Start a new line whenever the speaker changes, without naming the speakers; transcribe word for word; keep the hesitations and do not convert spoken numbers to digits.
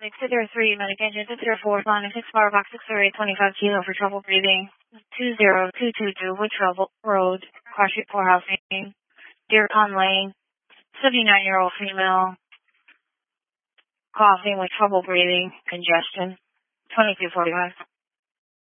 six zero three, medic engine six zero four, landing six bar box six zero eight twenty-five kilo for trouble breathing. two zero two two two, Woodrow Road, Car Street Poorhousing, Deer Pond Lane, seventy-nine-year-old female, coughing with trouble breathing, congestion, twenty-two forty-five.